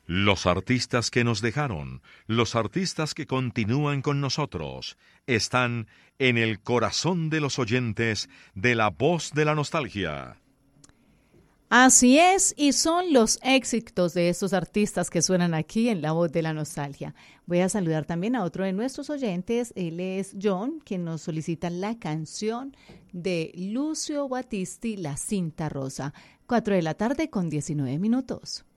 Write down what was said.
Los artistas que nos dejaron, los artistas que continúan con nosotros, están en el corazón de los oyentes de La Voz de la Nostalgia. Así es, y son los éxitos de estos artistas que suenan aquí en La Voz de la Nostalgia. Voy a saludar también a otro de nuestros oyentes, él es John, quien nos solicita la canción de Lucio Battisti, La Cinta Rosa, 4 de la tarde con 19 minutos.